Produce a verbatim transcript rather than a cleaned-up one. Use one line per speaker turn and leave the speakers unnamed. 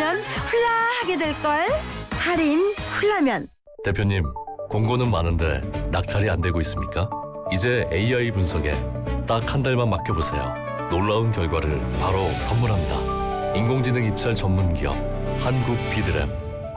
사면 훌라하게 될걸. 할인 훌라면.
대표님, 공고는 많은데 낙찰이 안 되고 있습니까? 이제 에이아이 분석에 딱 한 달만 맡겨보세요. 놀라운 결과를 바로 선물합니다. 인공지능 입찰 전문 기업 한국 비드랩.